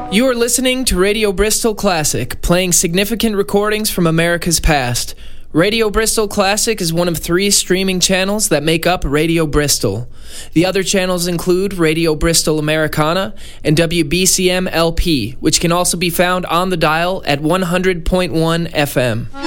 You are listening to Radio Bristol Classic, playing significant recordings from America's past. Radio Bristol Classic is one of 3 streaming channels that make up Radio Bristol. The other channels include Radio Bristol Americana and WBCM LP, which can also be found on the dial at 100.1 FM.